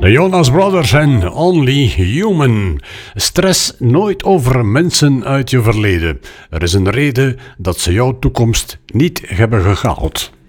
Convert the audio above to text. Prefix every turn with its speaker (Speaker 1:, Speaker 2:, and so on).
Speaker 1: De Jonas Brothers en Only Human. Stress nooit over mensen uit je verleden. Er is een reden dat ze jouw toekomst niet hebben gehaald.